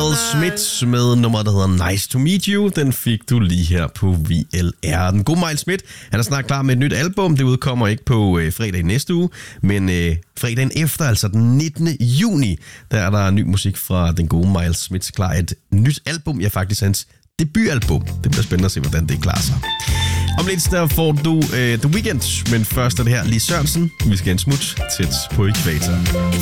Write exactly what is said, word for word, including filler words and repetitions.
Miles Smith med nummeret, der hedder Nice to Meet You. Den fik du lige her på V L R. Den gode Miles Smith, han er snart klar med et nyt album. Det udkommer ikke på øh, fredag næste uge, men øh, fredagen efter, altså den nittende juni, der er der ny musik fra den gode Miles Smith klar. Et nyt album, ja faktisk hans debutalbum. Det bliver spændende at se, hvordan det klarer sig. Om lidt der får du øh, The Weeknd, men først er det her Lis Sørensen. Vi skal en smut tæt på ekvator.